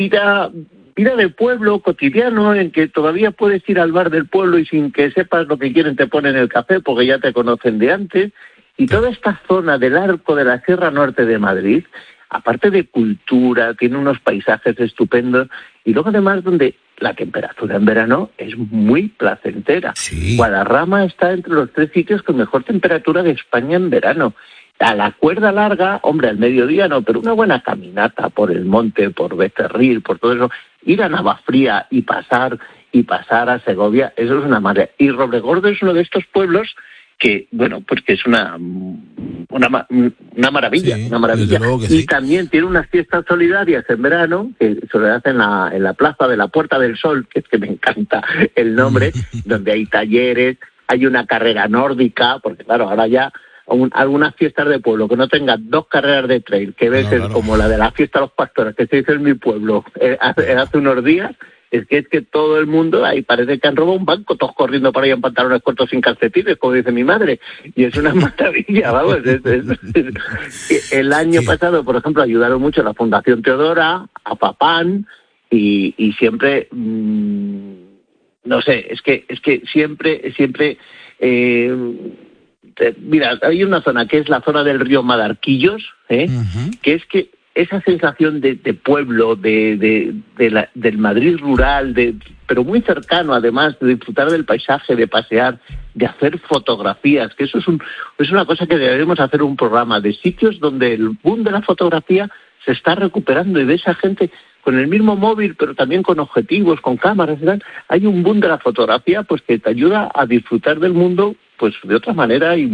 vida, vida de pueblo cotidiano en que todavía puedes ir al bar del pueblo y sin que sepas lo que quieren te ponen el café porque ya te conocen de antes. Y toda esta zona del arco de la Sierra Norte de Madrid, aparte de cultura, tiene unos paisajes estupendos y luego además donde la temperatura en verano es muy placentera. Sí. Guadarrama está entre los 3 sitios con mejor temperatura de España en verano. A la cuerda larga, hombre, al mediodía no, pero una buena caminata por el monte, por Becerril, por todo eso, ir a Navafría y pasar a Segovia, eso es una maravilla. Y Robregordo es uno de estos pueblos que, bueno, pues que es una maravilla, Sí, una maravilla. desde luego que sí. Y también tiene unas fiestas solidarias en verano, que se le hacen en la plaza de la Puerta del Sol, que es que me encanta el nombre, donde hay talleres, hay una carrera nórdica, porque claro, ahora ya algunas fiestas de pueblo que no tengan 2 carreras de trail, que ves Claro. como la de la fiesta de los pastores, que se hizo en mi pueblo hace unos días. Es que todo el mundo, ahí parece que han robado un banco, todos corriendo por ahí en pantalones cortos sin calcetines, como dice mi madre, y es una maravilla, vamos. El año pasado, por ejemplo, ayudaron mucho a la Fundación Teodora, a Papán, y siempre, no sé, es que siempre, mira, hay una zona que es la zona del río Madarquillos, que es que esa sensación de pueblo, del Madrid rural, pero muy cercano además, de disfrutar del paisaje, de pasear, de hacer fotografías, que eso es una cosa que debemos hacer un programa de sitios donde el boom de la fotografía se está recuperando y de esa gente con el mismo móvil, pero también con objetivos, con cámaras y tal. Hay un boom de la fotografía pues que te ayuda a disfrutar del mundo pues de otra manera y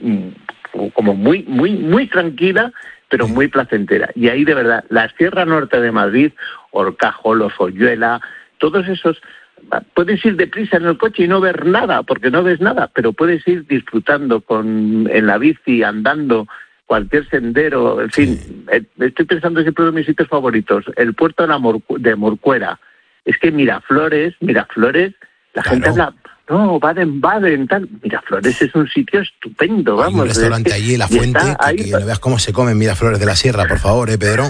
muy tranquila, pero muy placentera. Y ahí, de verdad, la Sierra Norte de Madrid, Horcajolos, Oyuela, todos esos, puedes ir deprisa en el coche y no ver nada, porque no ves nada, pero puedes ir disfrutando en la bici, andando, cualquier sendero, en fin. Estoy pensando siempre en mis sitios favoritos, el puerto de Morcuera. Es que Miraflores, la gente habla... No, Baden, tal. Miraflores es un sitio estupendo, vamos. Hay un restaurante allí, La Fuente, que no veas cómo se come en Miraflores de la Sierra, por favor, Pedro.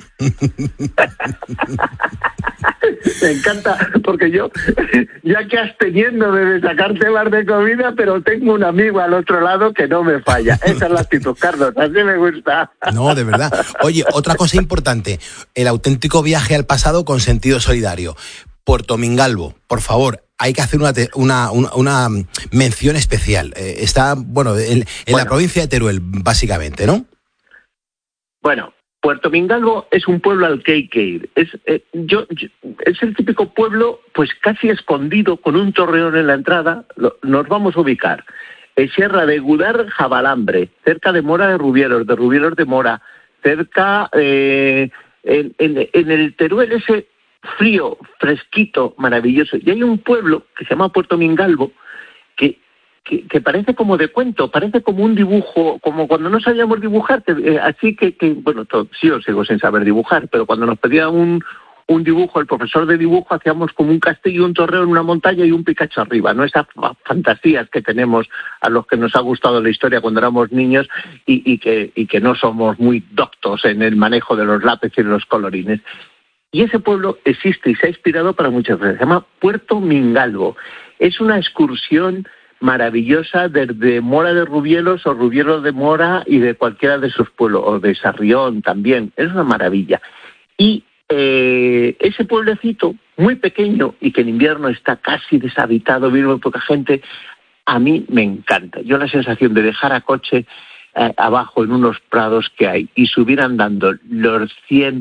Me encanta, porque yo, ya que absteniéndome de sacar temas de comida, pero tengo un amigo al otro lado que no me falla. Esa es la actitud, Carlos, así me gusta. No, de verdad. Oye, otra cosa importante, el auténtico viaje al pasado con sentido solidario. Puerto Mingalvo, por favor, hay que hacer una mención especial. Está, en la provincia de Teruel, básicamente, ¿no? Bueno, Puerto Mingalvo es un pueblo al que hay que ir. Es el típico pueblo, pues casi escondido, con un torreón en la entrada. Nos vamos a ubicar en Sierra de Gudar, Jabalambre, cerca de Mora de Rubielos de Mora, cerca en el Teruel ese frío, fresquito, maravilloso. Y hay un pueblo que se llama Puerto Mingalvo que parece como de cuento, parece como un dibujo, como cuando no sabíamos dibujar, así que sí, yo sigo sin saber dibujar, pero cuando nos pedía un dibujo, el profesor de dibujo, hacíamos como un castillo, un torreo en una montaña y un Picacho arriba, ¿no? Esas fantasías que tenemos a los que nos ha gustado la historia cuando éramos niños y que no somos muy doctos en el manejo de los lápices y de los colorines. Y ese pueblo existe y se ha inspirado para muchas veces. Se llama Puerto Mingalvo. Es una excursión maravillosa desde Mora de Rubielos o Rubielos de Mora y de cualquiera de sus pueblos, o de Sarrión también. Es una maravilla. Y ese pueblecito, muy pequeño y que en invierno está casi deshabitado, vive muy poca gente, a mí me encanta. Yo la sensación de dejar a coche abajo en unos prados que hay y subir andando los 100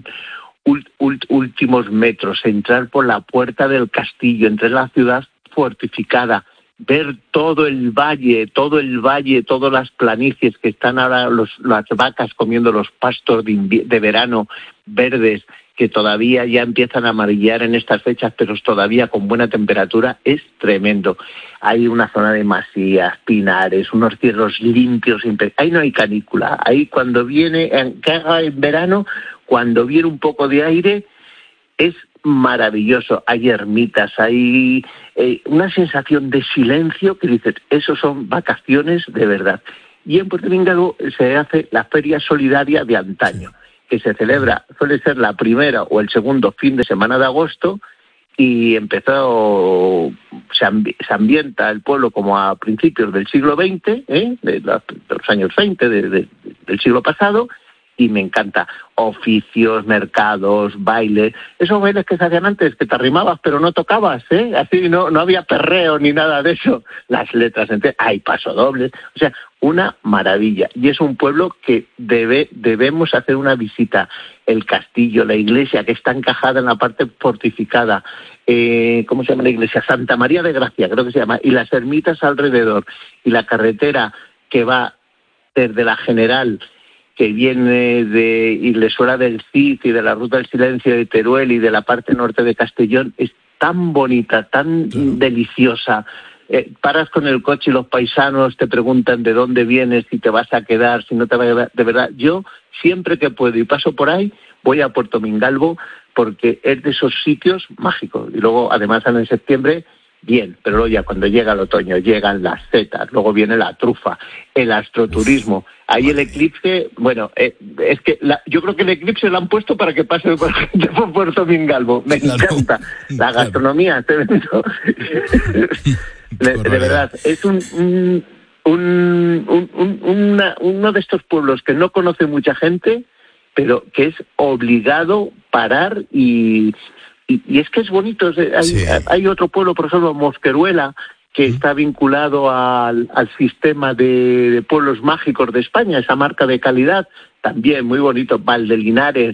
últimos metros, entrar por la puerta del castillo, entrar en la ciudad fortificada, ver todo el valle, todas las planicies que están ahora las vacas comiendo los pastos de verano verdes, que todavía ya empiezan a amarillar en estas fechas, pero todavía con buena temperatura, es tremendo. Hay una zona de masías, pinares, unos cielos limpios, ahí no hay canícula, ahí cuando viene, que haga en verano, cuando viene un poco de aire, es maravilloso. Hay ermitas, hay una sensación de silencio que dices, esos son vacaciones de verdad. Y en Puerto Mingalvo se hace la feria solidaria de antaño. que se celebra, suele ser la primera o el segundo fin de semana de agosto, y se ambienta el pueblo como a principios del siglo XX, de los años 20 del siglo pasado, y me encanta. Oficios, mercados, bailes, esos bailes que se hacían antes, que te arrimabas pero no tocabas, así no había perreo ni nada de eso. Las letras enteras, hay pasodobles, o sea, una maravilla. Y es un pueblo que debemos hacer una visita. El castillo, la iglesia, que está encajada en la parte fortificada, ¿cómo se llama la iglesia? Santa María de Gracia, creo que se llama, y las ermitas alrededor, y la carretera que va desde la General, que viene de Iglesuela del Cid y de la Ruta del Silencio de Teruel y de la parte norte de Castellón, es tan bonita, tan deliciosa. Paras con el coche y los paisanos te preguntan de dónde vienes, si te vas a quedar, si no te vas a quedar. De verdad, yo siempre que puedo y paso por ahí, voy a Puerto Mingalvo, porque es de esos sitios mágicos. Y luego, además, en septiembre, bien, pero luego ya cuando llega el otoño, llegan las setas, luego viene la trufa, el astroturismo. Ahí el eclipse, bueno, es que yo creo que el eclipse lo han puesto para que pase por gente por Puerto Mingalvo. Me encanta. La gastronomía, te vendo. De verdad, es uno de estos pueblos que no conoce mucha gente, pero que es obligado parar y es que es bonito. Hay otro pueblo, por ejemplo, Mosqueruela, que está vinculado al sistema de pueblos mágicos de España, esa marca de calidad, también muy bonito. Valdelinares,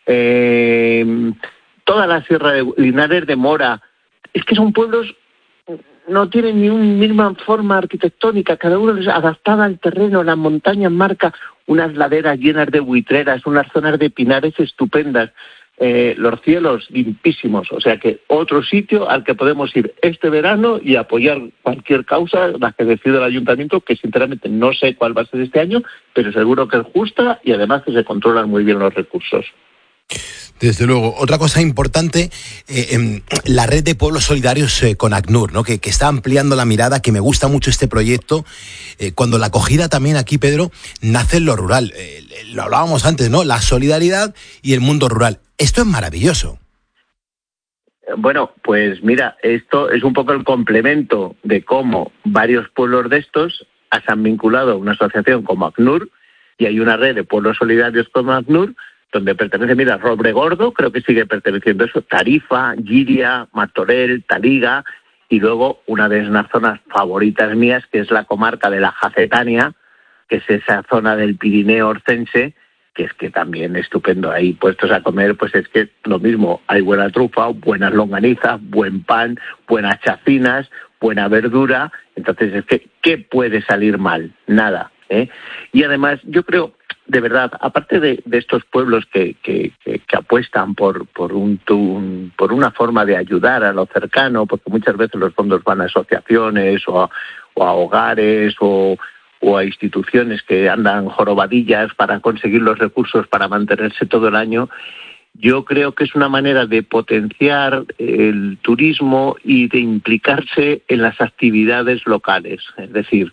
toda la Sierra de Linares de Mora. Es que son pueblos, no tienen ni una misma forma arquitectónica, cada uno es adaptada al terreno. Las montañas marcan unas laderas llenas de buitreras, unas zonas de pinares estupendas. Los cielos limpísimos, o sea que otro sitio al que podemos ir este verano y apoyar cualquier causa, la que decida el ayuntamiento, que sinceramente no sé cuál va a ser este año, pero seguro que es justa y además que se controlan muy bien los recursos. Desde luego. Otra cosa importante, la red de pueblos solidarios con ACNUR, ¿no? Que está ampliando la mirada, que me gusta mucho este proyecto, cuando la acogida también aquí, Pedro, nace en lo rural. Lo hablábamos antes, ¿no? La solidaridad y el mundo rural. Esto es maravilloso. Bueno, pues mira, esto es un poco el complemento de cómo varios pueblos de estos se han vinculado a una asociación como ACNUR, y hay una red de pueblos solidarios como ACNUR, donde pertenece, mira, Robregordo, creo que sigue perteneciendo eso, Tarifa, Giria, Martorell, Taliga, y luego una de las zonas favoritas mías, que es la comarca de la Jacetania, que es esa zona del Pirineo orcense, que es que también estupendo. Ahí puestos a comer, pues es que lo mismo, hay buena trufa, buenas longanizas, buen pan, buenas chacinas, buena verdura. Entonces es que, ¿qué puede salir mal? Nada, Y además, yo creo, de verdad, aparte de estos pueblos que apuestan por una forma de ayudar a lo cercano, porque muchas veces los fondos van a asociaciones o a hogares o a instituciones que andan jorobadillas para conseguir los recursos para mantenerse todo el año, yo creo que es una manera de potenciar el turismo y de implicarse en las actividades locales. Es decir,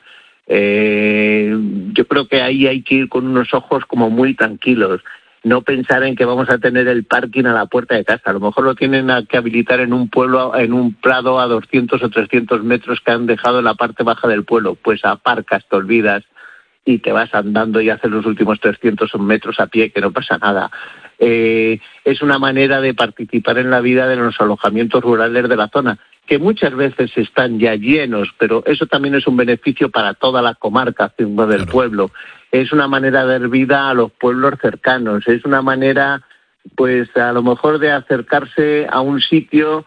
yo creo que ahí hay que ir con unos ojos como muy tranquilos, no pensar en que vamos a tener el parking a la puerta de casa. A lo mejor lo tienen que habilitar en un pueblo, en un prado a 200 o 300 metros que han dejado en la parte baja del pueblo. Pues aparcas, te olvidas y te vas andando y haces los últimos 300 metros a pie, que no pasa nada. Es una manera de participar en la vida de los alojamientos rurales de la zona, que muchas veces están ya llenos, pero eso también es un beneficio para toda la comarca del pueblo. Es una manera de dar vida a los pueblos cercanos, es una manera, pues a lo mejor de acercarse a un sitio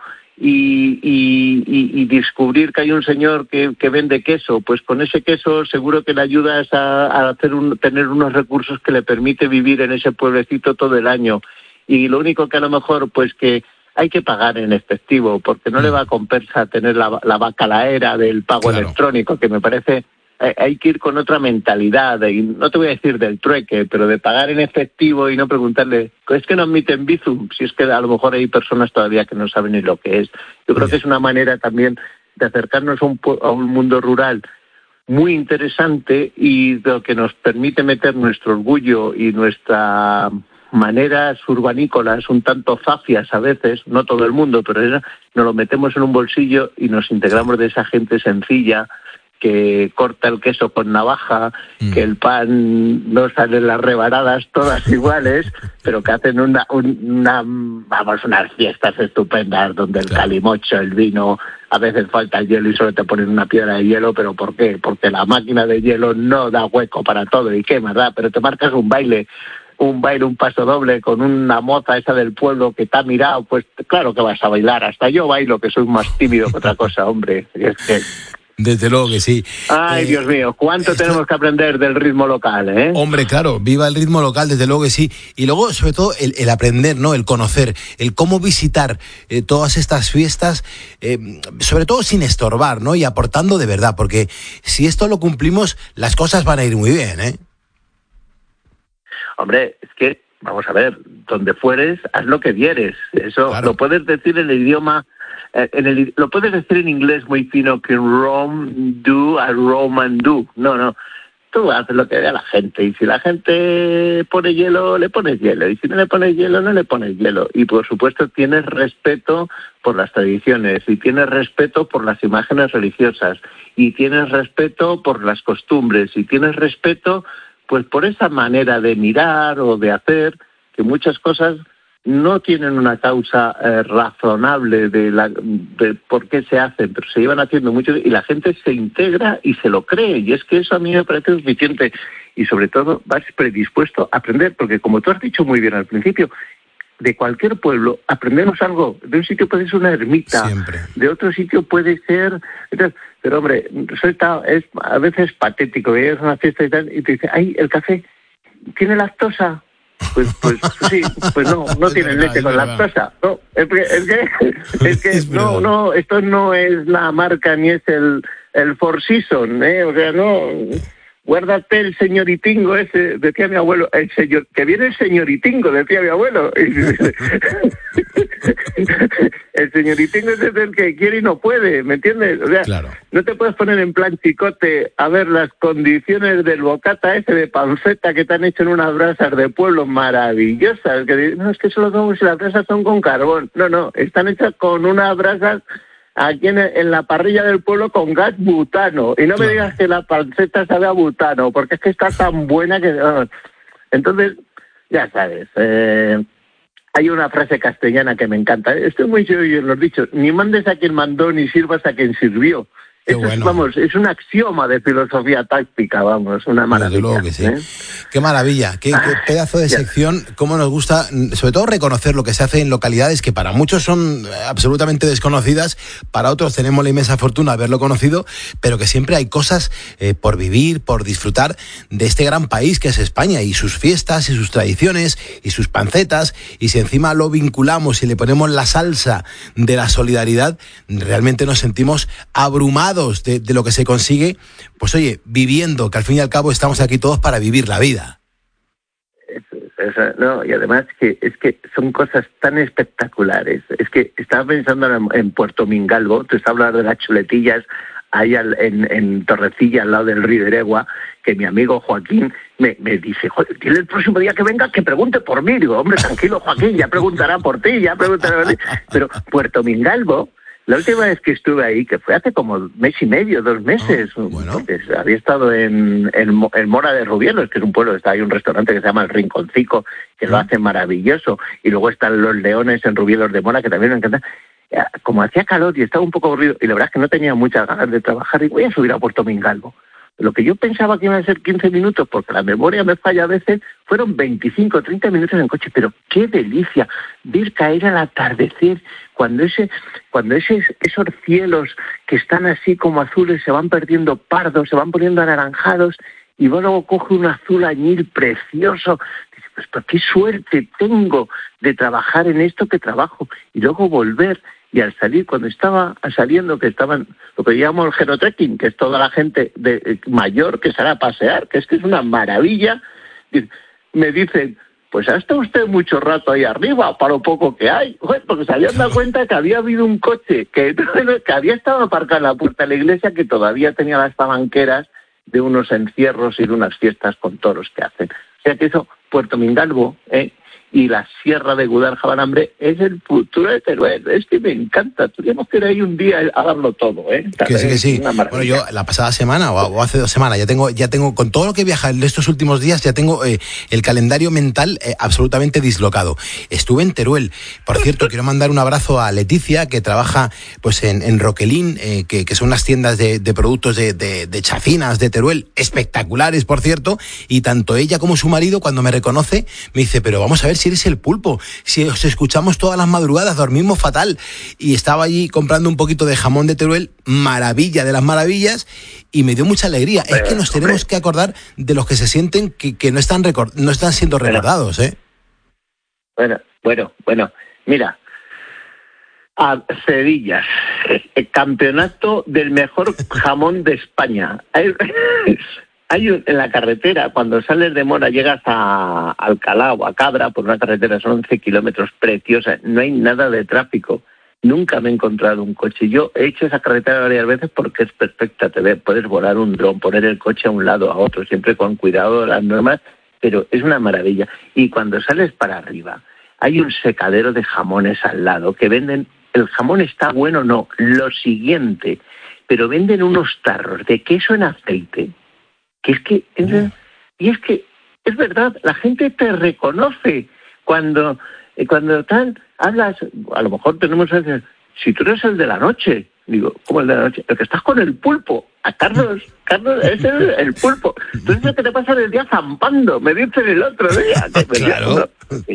y descubrir que hay un señor que vende queso. Pues con ese queso seguro que le ayudas a tener unos recursos que le permite vivir en ese pueblecito todo el año. Y lo único que a lo mejor, pues que hay que pagar en efectivo, porque no le va a compensar tener la bacalaera del pago electrónico, que me parece, hay que ir con otra mentalidad, y no te voy a decir del trueque, pero de pagar en efectivo y no preguntarle, es que no admiten Bizum, si es que a lo mejor hay personas todavía que no saben ni lo que es. Yo creo que es una manera también de acercarnos a un mundo rural muy interesante y lo que nos permite meter nuestro orgullo y nuestra maneras urbanícolas un tanto zafias a veces, no todo el mundo, pero nos lo metemos en un bolsillo y nos integramos de esa gente sencilla que corta el queso con navaja, que el pan no salen las rebanadas todas iguales, pero que hacen unas fiestas estupendas donde el calimocho, el vino, a veces falta el hielo y solo te ponen una piedra de hielo, pero ¿por qué? Porque la máquina de hielo no da hueco para todo, y qué más da, pero te marcas un baile, un paso doble con una moza esa del pueblo que te ha mirado, pues claro que vas a bailar, hasta yo bailo, que soy más tímido que otra cosa, hombre, y es que... Desde luego que sí. Ay, Dios mío, ¿cuánto tenemos que aprender del ritmo local, eh? Hombre, claro, viva el ritmo local, desde luego que sí. Y luego, sobre todo, el aprender, ¿no? El conocer, el cómo visitar todas estas fiestas, sobre todo sin estorbar, ¿no? Y aportando de verdad, porque si esto lo cumplimos, las cosas van a ir muy bien, ¿eh? Hombre, es que, vamos a ver, donde fueres, haz lo que vieres. Eso claro. Lo puedes decir en el idioma... lo puedes decir en inglés muy fino, que Rome do a Roman do. No. Tú haces lo que vea la gente. Y si la gente pone hielo, le pones hielo. Y si no le pones hielo, no le pones hielo. Y por supuesto tienes respeto por las tradiciones. Y tienes respeto por las imágenes religiosas. Y tienes respeto por las costumbres. Y tienes respeto, pues, por esa manera de mirar o de hacer, que muchas cosas no tienen una causa razonable de por qué se hacen, pero se llevan haciendo mucho y la gente se integra y se lo cree, y es que eso a mí me parece suficiente, y sobre todo vas predispuesto a aprender, porque como tú has dicho muy bien al principio, de cualquier pueblo aprendemos algo. De un sitio puede ser una ermita, siempre. De otro sitio puede ser... Pero hombre, es a veces patético, que llegas a una fiesta y tal, y te dice, ay, el café tiene lactosa. Pues sí, pues no tienen leche con lactosa. No, es que no, esto no es la marca ni es el Four Seasons, o sea, no, guárdate el señoritingo ese, decía mi abuelo, que viene el señoritingo, decía mi abuelo. El señoritingo es el que quiere y no puede, ¿me entiendes? O sea, claro. No te puedes poner en plan chicote a ver las condiciones del bocata ese de panceta que te han hecho en unas brasas de pueblo maravillosas. Que no, es que solo como si las brasas son con carbón. No, están hechas con unas brasas aquí en la parrilla del pueblo con gas butano. Y no me digas que la panceta sabe a butano, porque es que está tan buena que... Entonces, ya sabes... Hay una frase castellana que me encanta. Estoy muy serio en los dichos. Ni mandes a quien mandó, ni sirvas a quien sirvió. Eso bueno. Es un axioma de filosofía táctica, una maravilla. Desde luego que sí. Qué maravilla, qué pedazo de sección, cómo nos gusta, sobre todo reconocer lo que se hace en localidades que para muchos son absolutamente desconocidas, para otros tenemos la inmensa fortuna de haberlo conocido, pero que siempre hay cosas por vivir, por disfrutar de este gran país que es España, y sus fiestas, y sus tradiciones, y sus pancetas, y si encima lo vinculamos y le ponemos la salsa de la solidaridad, realmente nos sentimos abrumados de lo que se consigue, pues oye, viviendo, que al fin y al cabo estamos aquí todos para vivir la vida. No, y además es que son cosas tan espectaculares. Es que estaba pensando en Puerto Mingalvo, te estaba hablando de las chuletillas ahí en Torrecilla, al lado del río Eregua, que mi amigo Joaquín me dice, joder, dile el próximo día que venga que pregunte por mí. Digo, hombre, tranquilo, Joaquín, ya preguntará por ti, Pero Puerto Mingalvo, la última vez que estuve ahí, que fue hace como mes y medio, 2 meses, porque había estado en Mora de Rubielos, que es un pueblo, está ahí un restaurante que se llama El Rinconcico, que lo hace maravilloso, y luego están Los Leones en Rubielos de Mora, que también me encanta. Como hacía calor y estaba un poco aburrido, y la verdad es que no tenía muchas ganas de trabajar, y voy a subir a Puerto Mingalvo. Lo que yo pensaba que iban a ser 15 minutos, porque la memoria me falla a veces, fueron 25, 30 minutos en coche, pero qué delicia ver caer al atardecer, cuando esos cielos que están así como azules se van perdiendo pardos, se van poniendo anaranjados, y luego coge un azul añil precioso. Dice, pues qué suerte tengo de trabajar en esto que trabajo, y luego volver. Y al salir, cuando estaba saliendo, que estaban lo que llamamos el genotrekking, que es toda la gente mayor que sale a pasear, que es una maravilla, me dicen, pues ha estado usted mucho rato ahí arriba, para lo poco que hay. Joder, porque se habían dado cuenta que había habido un coche que había estado aparcado en la puerta de la iglesia, que todavía tenía las palanqueras de unos encierros y de unas fiestas con toros que hacen. O sea que eso, Puerto Mingalvo, y la Sierra de Guadalajara-Hambre es el futuro de Teruel. Es que me encanta. Tendríamos que ir ahí un día a darlo todo, ¿eh? Que sí. Bueno, yo la pasada semana o hace 2 semanas ya tengo con todo lo que he viajado en estos últimos días, ya tengo el calendario mental absolutamente dislocado. Estuve en Teruel. Por cierto, quiero mandar un abrazo a Leticia, que trabaja pues en Roquelín, que son unas tiendas de productos de chacinas de Teruel, espectaculares, por cierto, y tanto ella como su marido, cuando me reconoce, me dice, pero vamos a ver si eres el Pulpo, si os escuchamos todas las madrugadas, dormimos fatal. Y estaba allí comprando un poquito de jamón de Teruel, maravilla de las maravillas, y me dio mucha alegría. Es que nos tenemos que acordar de los que se sienten que no están siendo recordados, ¿eh? Bueno, mira, a Cerillas, el campeonato del mejor jamón de España. En la carretera, cuando sales de Mora, llegas a Alcalá o a Cabra, por una carretera, son 11 kilómetros, preciosa, no hay nada de tráfico. Nunca me he encontrado un coche. Yo he hecho esa carretera varias veces porque es perfecta. Puedes volar un dron, poner el coche a un lado, a otro, siempre con cuidado, las normas, pero es una maravilla. Y cuando sales para arriba, hay un secadero de jamones al lado que venden. El jamón está bueno, no, lo siguiente, pero venden unos tarros de queso en aceite. Y es que es verdad, la gente te reconoce cuando hablas. A lo mejor tenemos que decir, si tú eres el de la noche, digo, ¿cómo el de la noche? El que estás con el Pulpo. A Carlos es el Pulpo. Entonces es que te pasas el día zampando, me dicen el otro día. Claro.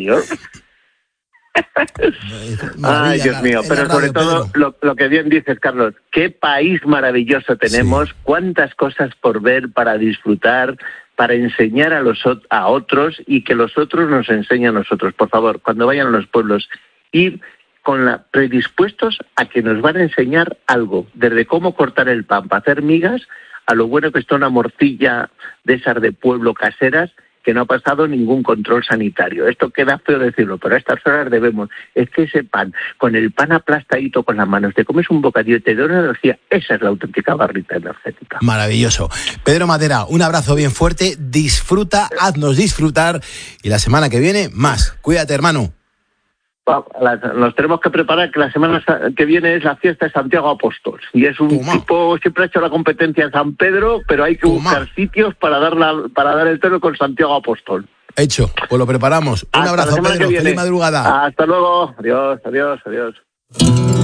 Ay, Dios mío, pero sobre todo lo que bien dices, Carlos, qué país maravilloso tenemos, sí. Cuántas cosas por ver, para disfrutar, para enseñar a otros y que los otros nos enseñen a nosotros. Por favor, cuando vayan a los pueblos, ir predispuestos a que nos van a enseñar algo, desde cómo cortar el pan para hacer migas, a lo bueno que está una morcilla de esas de pueblo caseras, que no ha pasado ningún control sanitario. Esto queda feo decirlo, pero a estas horas debemos. Es que ese pan, con el pan aplastadito con las manos, te comes un bocadillo y te da una energía. Esa es la auténtica barrita energética. Maravilloso. Pedro Matera, un abrazo bien fuerte. Disfruta, haznos disfrutar. Y la semana que viene, más. Cuídate, hermano. Nos tenemos que preparar, que la semana que viene es la fiesta de Santiago Apóstol. Y es un tipo, siempre ha hecho la competencia en San Pedro, pero hay que buscar sitios para dar el toro con Santiago Apóstol. Hecho, pues lo preparamos. Un abrazo, Pedro. Feliz madrugada. Hasta luego. Adiós.